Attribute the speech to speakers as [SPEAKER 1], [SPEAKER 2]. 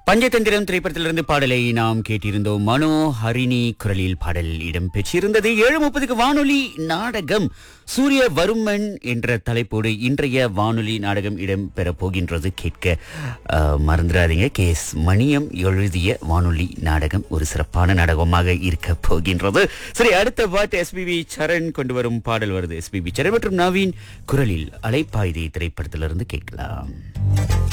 [SPEAKER 1] பஞ்சதந்திரம் திரைப்படத்திலிருந்து பாடலை நாம் கேட்டிருந்தோம். மனோ ஹரிணி குரலில் பாடல் இடம்பெற்றிருந்தது. 7:30 வானொலி நாடகம் சூரிய வருமன் என்ற தலைப்போடு இன்றைய வானொலி நாடகம் இடம்பெற போகின்றது. கேட்க மறந்துடாதீங்க. KS மணியம் எழுதிய வானொலி நாடகம் ஒரு சிறப்பான நாடகமாக இருக்க போகின்றது. சரி, அடுத்த பாட்டு SPB சரண் கொண்டு வரும் பாடல் வருது. SPB சரண் மற்றும் நவீன் குரலில் அலைப்பாய்தி திரைப்படத்திலிருந்து கேட்கலாம்.